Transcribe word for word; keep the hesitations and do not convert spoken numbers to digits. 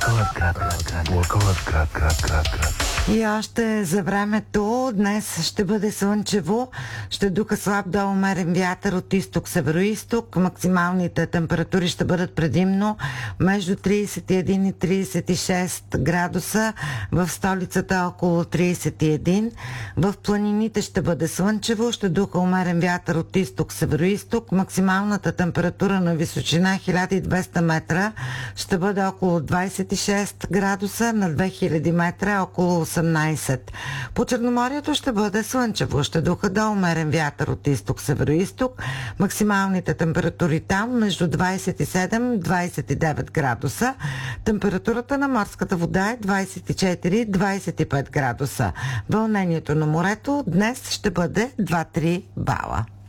Благоевград, Благоевград, град, град, град. И още за времето. Днес ще бъде слънчево, ще духа слаб до умерен вятър от изток-североизток. Максималните температури ще бъдат предимно между тридесет и един и тридесет и шест градуса, в столицата около тридесет и един. В планините ще бъде слънчево, ще духа умерен вятър от изток-североизток. Максималната температура на височина хиляда и двеста метра ще бъде около двадесет и шест градуса, на две хиляди метра около осемнадесет. По Черноморието ще бъде слънчево, ще духа до умерен вятър от изток-североизток. Максималните температури там между двадесет и седем и двадесет и девет градуса. Температурата на морската вода е двадесет и четири до двадесет и пет градуса. Вълнението на морето днес ще бъде два до три бала.